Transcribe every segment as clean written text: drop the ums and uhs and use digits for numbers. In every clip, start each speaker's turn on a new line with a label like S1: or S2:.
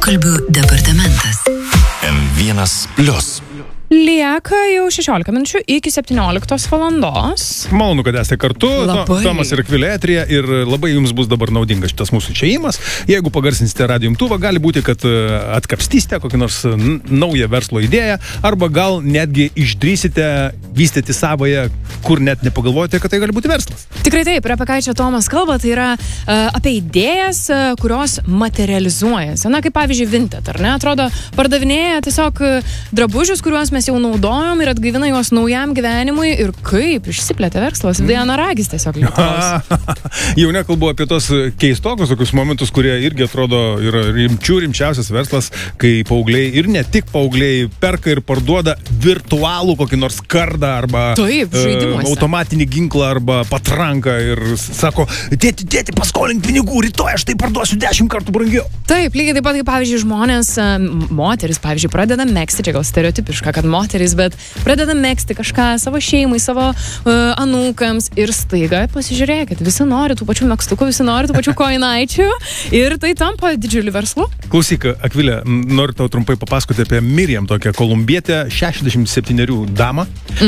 S1: Pokalbių departamentas.
S2: M1+.
S3: Lieka jau 16 minučių iki 17 valandos.
S4: Malonu, kad esate kartu.
S3: Labai.
S4: Tomas ir Akvilė eteryje ir labai jums bus dabar naudingas šitas mūsų išėjimas. Jeigu pagarsinsite radijo imtuvą, gali būti, kad atkapstysite kokį nors naują verslo idėją arba gal netgi išdrįsite vystyti savoje, kur net nepagalvojate, kad tai gali būti verslas.
S3: Tikrai taip, ir apie ką čia Tomas kalba, tai yra apie idėjas, kurios materializuojasi. Na, kaip pavyzdžiui, Vinted, ar ne? Atrodo, pardavinėja tiesiog drabužius, kuriuos mes jau naudojom ir atgaivina juos naujam gyvenimui ir kaip išsiplėtė verslas. Vienaragis tiesiog Lietuvos.
S4: Jau nekalbu apie tos keistokus tokius momentus, kurie irgi atrodo yra rimčiausias verslas, kai paaugliai ir ne tik paaugliai perka ir parduoda virtualų kokį nors kardą arba
S3: Taip, žaidimuose.
S4: Automatinį ginklą arba patranką ir sako, tėti, paskolink pinigų, rytoj aš tai parduosiu 10 kartų brangiau.
S3: Taip, lygiai taip pat, kaip pavyzdžiui, žmonės, moteris, pavyzdžiui, pradeda megzti, čia gal stereotipiška, kad moteris, bet pradeda megzti kažką savo šeimai, savo anūkams ir staiga, pasižiūrėkit, visi nori tų pačių megztukų, visi nori tų pačių kojinaičių ir tai tampa didžiuliu verslu.
S4: Klausyk, Akvilė, noriu tau trumpai papasakoti apie Miriam, tokią kolumbietę 67 damą,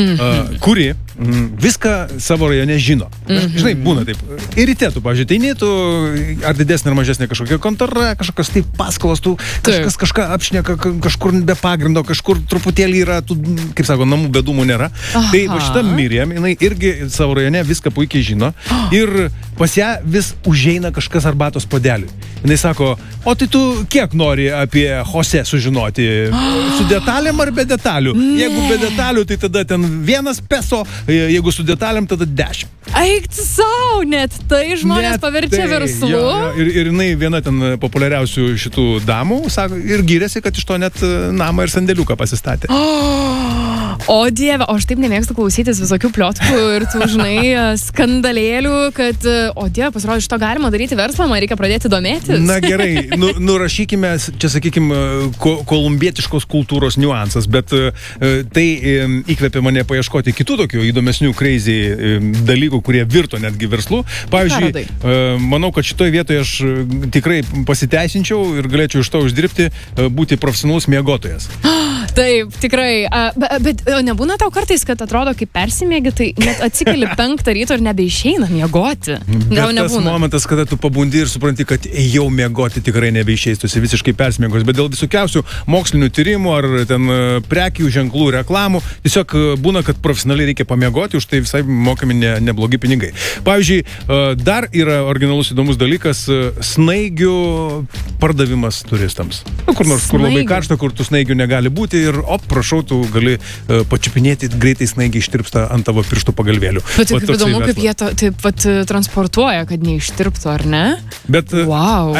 S4: kuri viską savo rajone žino. Žinai, būna taip. Ir ryte tu, pavyzdžiui, teini tu, ar didesnė ar mažesnė kažkokia kontora, kažkokios taip paskolos, tu kažkas kažką apšneka, kažkur be pagrindo, kažkur truputėlį yra, tu, kaip sako, namų bedumų nėra. Tai va šita Miriam, jinai irgi savo rajone viską puikiai žino ir pas ją vis užeina kažkas arbatos puodeliui. Jinai sako, o tai tu kiek nori apie Jose sužinoti? Su detalėm ar be detalių? Jeigu be detalių, tai tada ten 1 peso, jeigu su detalėm, tada 10.
S3: Eik savo, net tai žmonės paverčia verslu.
S4: Jo. Ir jinai viena ten populiariausių šitų damų, sako, ir gyrėsi, kad iš to net namą ir sandėliuką pasistatė.
S3: O Dieve, o aš taip nemėgstu klausytis visokių pliotkų ir tų, žinai, skandalėlių, kad, o Dieve, pasirodo, iš to galima daryti verslą, man reikia pradėti domėtis.
S4: Na gerai, nurašykime, čia sakykime, kolumbietiškos kultūros niuansas, bet tai įkvėpė mane paieškoti kitų tokių įdomesnių crazy dalykų, kurie virto netgi verslu. Pavyzdžiui, manau, kad šitoje vietoje aš tikrai pasiteisinčiau ir galėčiau iš to uždirbti, būti profesionalus miegotojas.
S3: Taip, tikrai. Bet nebūna tau kartais, kad atrodo, kaip persimėgi, tai net atsikeli 5 ryto ir nebeišeina miegoti. Gal nebūna.
S4: Tas momentas, kada tu pabundi ir supranti, kad jau miegoti tikrai nebeišeis, tu esi visiškai persimiegos, bet dėl visokiausių mokslinių tyrimų ar ten prekių ženklų, reklamų, tiesiog būna, kad profesionaliai reikia pamiegoti, už tai visai mokami neblogi pinigai. Pavyzdžiui, dar yra originalus įdomus dalykas – snaigių pardavimas turistams. Kur nors, kur labai karšta, kur tų snaigių negali būti ir prašau, tu gali pačiupinėti, greitai snaigiai ištirpsta ant tavo pirštų pagalvėlių.
S3: Bet kaip įdomu, kaip jie taip transportuoja, kad neištirptų, ar ne?
S4: Bet,
S3: wow.